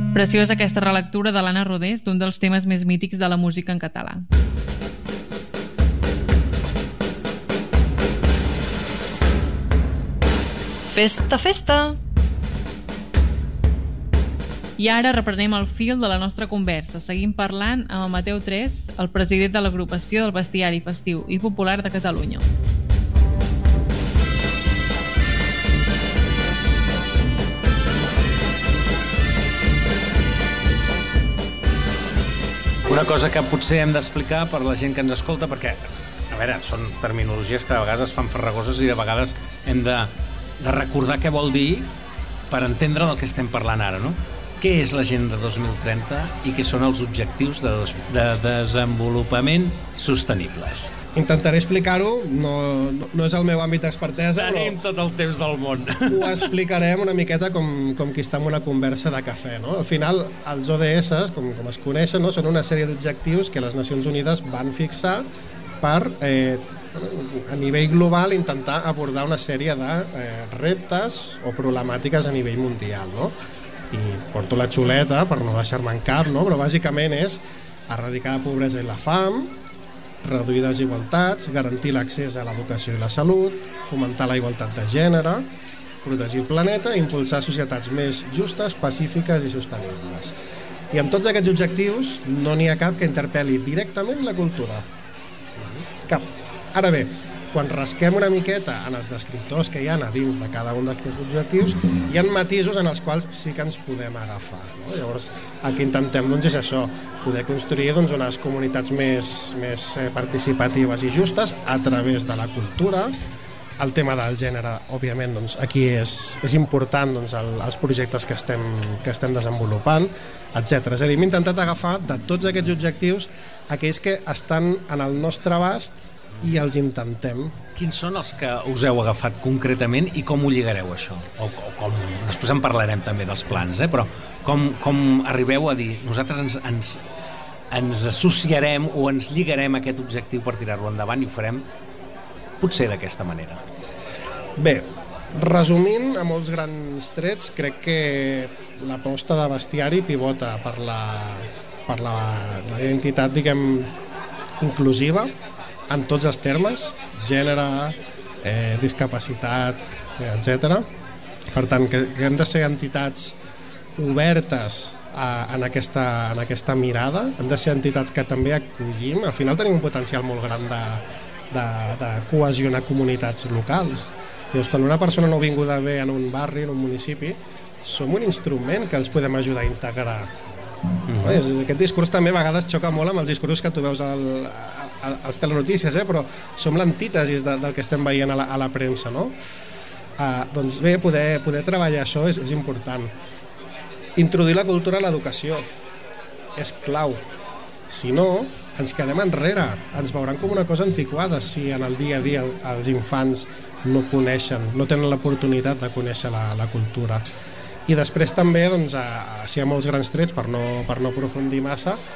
Preciosa aquesta relectura de l'Anna Rodés d'un dels temes més mítics de la música en català. Festa, festa! I ara reprenem el fil de la nostra conversa. Seguim parlant amb el Mateu Tres, el president de l'Agrupació del Bestiari Festiu i Popular de Catalunya. Una cosa que potser hem d'explicar per la gent que ens escolta, perquè, a veure, són terminologies que de vegades es fan farragoses i de vegades hem de recordar què vol dir per entendre el que estem parlant ara, no? Què és l'Agenda 2030 i què són els objectius de desenvolupament sostenibles? Intentaré explicar-ho, no és el meu àmbit d'expertesa, Tenim tot el temps del món. Ho explicarem una miqueta com qui està en una conversa de cafè, no? Al final, els ODS, com es coneixen, no? Són una sèrie d'objectius que les Nacions Unides van fixar per, a nivell global, intentar abordar una sèrie de reptes o problemàtiques a nivell mundial, no? I porto la xuleta per no deixar-me en cap, no? Però bàsicament és erradicar la pobresa i la fam, reduir desigualtats, garantir l'accés a l'educació i la salut, fomentar la igualtat de gènere, protegir el planeta i impulsar societats més justes, pacífiques i sostenibles. I amb tots aquests objectius no n'hi ha cap que interpel·li directament la cultura. Cap. Ara bé, quan rasquem una miqueta en els descriptors que hi ha a dins de cada un d'aquests objectius, hi ha matisos en els quals sí que ens podem agafar, no? Llavors, el que intentem és això, poder construir unes comunitats més participatives i justes a través de la cultura. El tema del gènere, òbviament, aquí és important, els projectes que estem desenvolupant, etc. És a dir, hem intentat agafar de tots aquests objectius aquells que estan en el nostre abast i els intentem. Quins són els que us heu agafat concretament i com ho lligareu, això? Després en parlarem també dels plans, però com arribeu a dir nosaltres ens associarem o ens lligarem a aquest objectiu per tirar-lo endavant i ho farem potser d'aquesta manera? Bé, resumint a molts grans trets, crec que l'aposta de bestiari pivota per la identitat, diguem, inclusiva, en tots els termes, gènere, discapacitat, etc. Per tant, que hem de ser entitats obertes en aquesta mirada, hem de ser entitats que també acollim. Al final tenim un potencial molt gran de cohesionar comunitats locals. Llavors, quan una persona no vinguda bé en un barri, en un municipi, som un instrument que els podem ajudar a integrar. Aquest discurs també a vegades xoca molt amb els discursos que tu veus als telenotícies, però som l'antítesis del que estem veient a la premsa, no? Doncs bé, poder treballar això és important. Introduir la cultura a l'educació és clau. Si no, ens quedem enrere, ens veuran com una cosa antiquada si en el dia a dia els infants no coneixen, no tenen l'oportunitat de conèixer la cultura. I després també, si hi ha molts grans trets, per no aprofundir massa,